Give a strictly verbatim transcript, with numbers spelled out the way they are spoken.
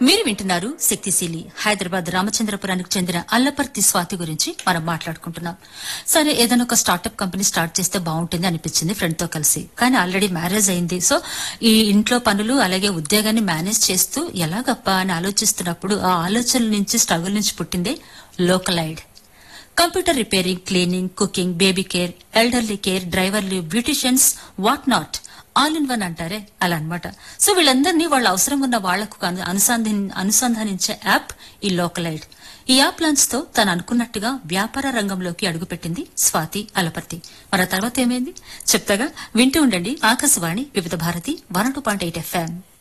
మీరు వింటున్నారు శక్తిశీలి. హైదరాబాద్ రామచంద్రపురానికి చెందిన అల్లపర్తి స్వాతి గురించి మనం మాట్లాడుకుంటున్నాం. సరే, ఏదైనా ఒక స్టార్ట్అప్ కంపెనీ స్టార్ట్ చేస్తే బాగుంటుంది అనిపించింది ఫ్రెండ్ తో కలిసి. కానీ ఆల్రెడీ మ్యారేజ్ అయింది. సో ఈ ఇంట్లో పనులు అలాగే ఉద్యోగాన్ని మేనేజ్ చేస్తూ ఎలాగప్పా అని ఆలోచిస్తున్నప్పుడు ఆ ఆలోచనల నుంచి స్ట్రగుల్ నుంచి పుట్టిందే లోకలైడ్. Computer repairing, cleaning, cooking, baby care, elderly care, డ్రైవర్లు, beauticians, what not, all in one అంటారే అలా అన్నమాట. సో వీళ్ళందరినీ వాళ్ళ అవసరం ఉన్న వాళ్లకు అనుసంధానించే యాప్ ఈ లోకలైడ్. ఈ యాప్ లాంచ్ తో తను అనుకున్నట్టుగా వ్యాపార రంగంలోకి అడుగుపెట్టింది స్వాతి అలపర్తి. మరి తర్వాత ఏమైంది చెప్తాగా, వింటూ ఉండండి. ఆకాశవాణి వివిధ Bharati one two point eight FM.